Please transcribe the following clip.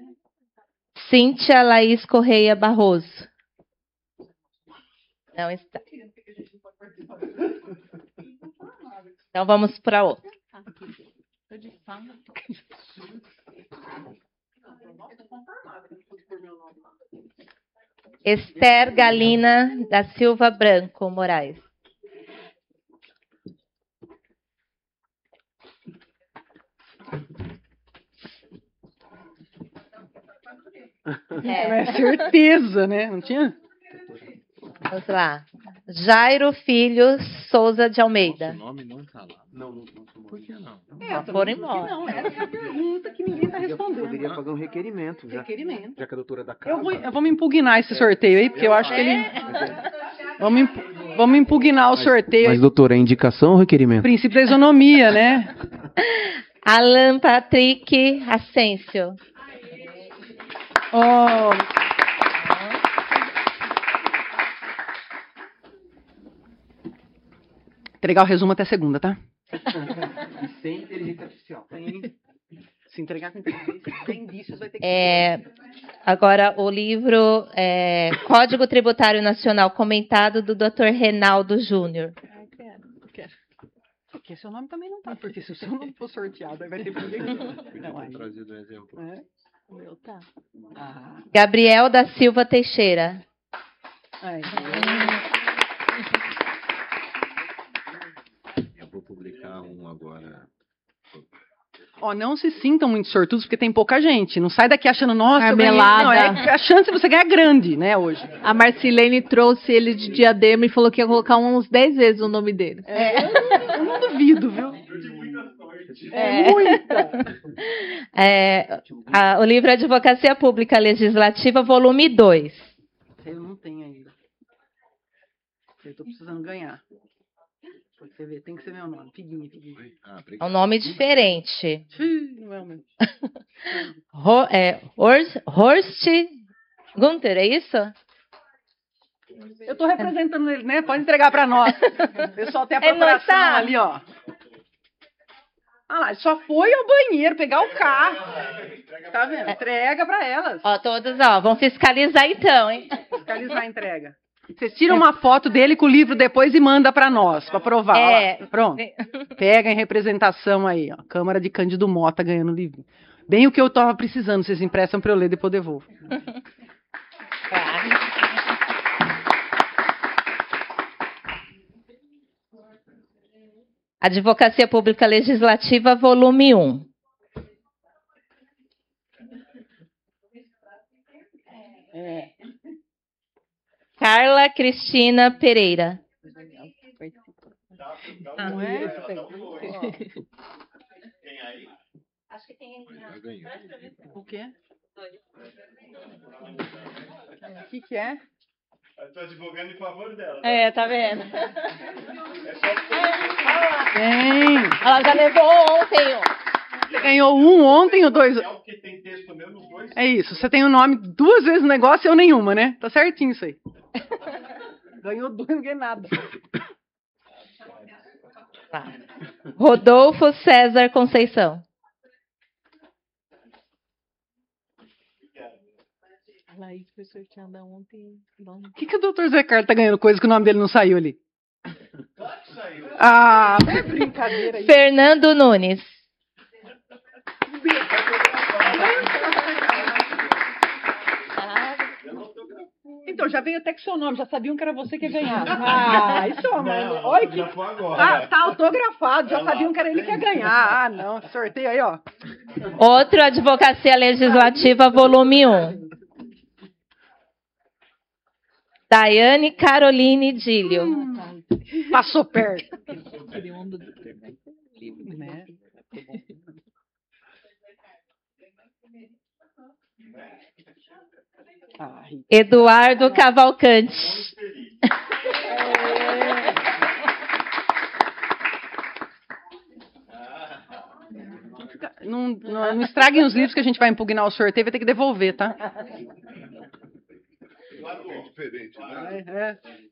Cíntia Laís Correia Barroso. Não está. Então vamos para outra. Esther Galina da Silva Branco Moraes. É certeza, né? Não tinha? Vamos lá. Jairo Filho Souza de Almeida. Nosso nome não tá lá. Não. Por que não? Foram embora. Não, essa é a pergunta que ninguém está respondendo. Poderia fazer um requerimento. Já que a doutora da casa... Vamos impugnar esse sorteio aí, porque eu acho que ele... Vamos impugnar o sorteio. Mas, doutora, é indicação ou requerimento? Princípio da isonomia, né? Alan Patrick Ascencio. Entregar o resumo até segunda, tá? E sem inteligência artificial. Se entregar com inteligência, sem indícios, vai ter que... Agora, o livro Código Tributário Nacional comentado do Dr. Reinaldo Júnior. Quero. Porque seu nome também não tá, porque se o seu nome for sorteado, aí vai ter problema. Não, aí. Trazido um exemplo. O meu tá. Gabriel da Silva Teixeira. Eu vou publicar um agora. Não se sintam muito sortudos, porque tem pouca gente. Não sai daqui achando, nossa, Marmelada. eu ganhei. Não, a chance de você ganhar é grande, né, hoje. A Marcilene trouxe ele de Diadema e falou que ia colocar uns 10 vezes o nome dele. Eu não duvido, viu? Muita. O livro Advocacia Pública Legislativa, volume 2. Eu não tenho ainda. Eu tô precisando ganhar. Você vê, tem que ser meu nome. Figuinha. É um nome diferente. Não é o meu. Horst Gunther, é isso? Eu tô representando ele, né? Pode entregar pra nós. O pessoal tem a procuração ali, ó. Lá, só foi ao banheiro pegar o carro. Tá vendo? Entrega pra elas. Todas, vão fiscalizar então, hein? Fiscalizar a entrega. Vocês tiram uma foto dele com o livro depois e manda pra nós, pra provar. Pronto. Pega em representação aí, ó. Câmara de Cândido Mota ganhando o livro. Bem o que eu tava precisando. Vocês emprestam pra eu ler, depois eu devolvo. Advocacia Pública Legislativa, volume 1. Carla Cristina Pereira. Não é? Acho que tem. O quê? O que é? Eu estou advogando em favor dela. Tá vendo? Ela já levou ontem. Você ganhou um ontem ou dois? É o que tem texto meu nos dois. É isso. Você tem o nome 2 vezes no negócio e eu nenhuma, né? Tá certinho isso aí. Ganhou 2, não ganhei nada. Rodolfo César Conceição. A Laís foi sorteada ontem. O que o doutor Zé Carlos tá ganhando coisa que o nome dele não saiu ali? Claro que saiu. É brincadeira aí. Fernando Nunes. Então, já veio até com seu nome, já sabiam que era você que ia ganhar. Isso é uma... Olha que... Tá autografado, já sabiam que era ele que ia ganhar. Não, sorteio aí, ó. Outro, Advocacia Legislativa, volume 1. Daiane Caroline Dílio. Passou perto. Né? Eduardo Cavalcante. Não estraguem os livros que a gente vai impugnar o sorteio, vai ter que devolver, tá? É diferente, né? É.